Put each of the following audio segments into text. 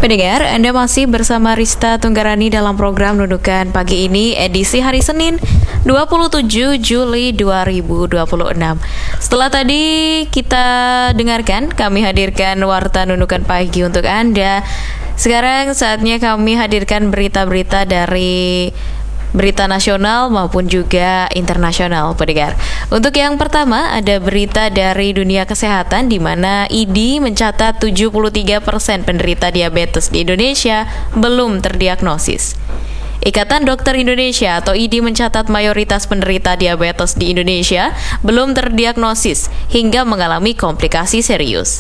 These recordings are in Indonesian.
Pendengar, Anda masih bersama Rista Tunggarani dalam program Nunukan Pagi ini, edisi hari Senin 27 Juli 2026. Setelah tadi kita dengarkan, kami hadirkan Warta Nunukan Pagi untuk Anda. Sekarang saatnya kami hadirkan berita-berita dari berita nasional maupun juga internasional, pendengar. Untuk yang pertama, ada berita dari dunia kesehatan di mana ID mencatat 73% penderita diabetes di Indonesia belum terdiagnosis. Ikatan Dokter Indonesia atau ID mencatat mayoritas penderita diabetes di Indonesia belum terdiagnosis hingga mengalami komplikasi serius.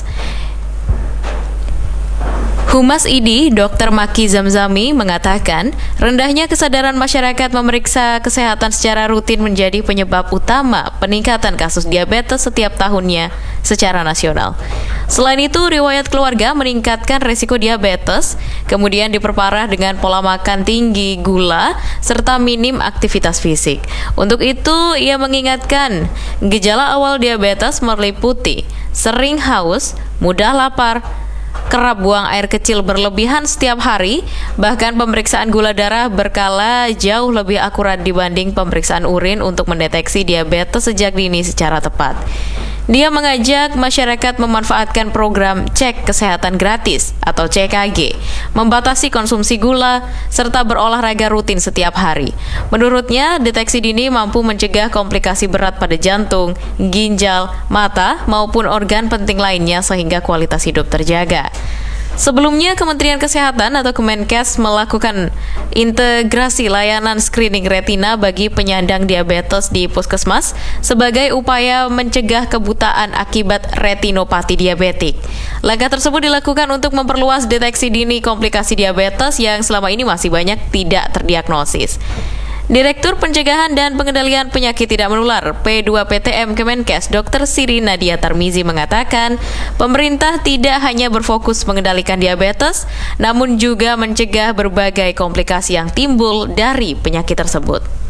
Humas ID, Dr. Maki Zamzami, mengatakan rendahnya kesadaran masyarakat memeriksa kesehatan secara rutin menjadi penyebab utama peningkatan kasus diabetes setiap tahunnya secara nasional. Selain itu, riwayat keluarga meningkatkan risiko diabetes, kemudian diperparah dengan pola makan tinggi, gula, serta minim aktivitas fisik. Untuk itu, ia mengingatkan gejala awal diabetes meliputi sering haus, mudah lapar, kerap buang air kecil berlebihan setiap hari, bahkan pemeriksaan gula darah berkala jauh lebih akurat dibanding pemeriksaan urin untuk mendeteksi diabetes sejak dini secara tepat. Dia mengajak masyarakat memanfaatkan program cek kesehatan gratis atau CKG, membatasi konsumsi gula, serta berolahraga rutin setiap hari. Menurutnya, deteksi dini mampu mencegah komplikasi berat pada jantung, ginjal, mata, maupun organ penting lainnya sehingga kualitas hidup terjaga. Sebelumnya, Kementerian Kesehatan atau Kemenkes melakukan integrasi layanan screening retina bagi penyandang diabetes di puskesmas sebagai upaya mencegah kebutaan akibat retinopati diabetik. Langkah tersebut dilakukan untuk memperluas deteksi dini komplikasi diabetes yang selama ini masih banyak tidak terdiagnosis. Direktur Pencegahan dan Pengendalian Penyakit Tidak Menular P2PTM Kemenkes Dr. Siri Nadia Tarmizi mengatakan pemerintah tidak hanya berfokus mengendalikan diabetes, namun juga mencegah berbagai komplikasi yang timbul dari penyakit tersebut.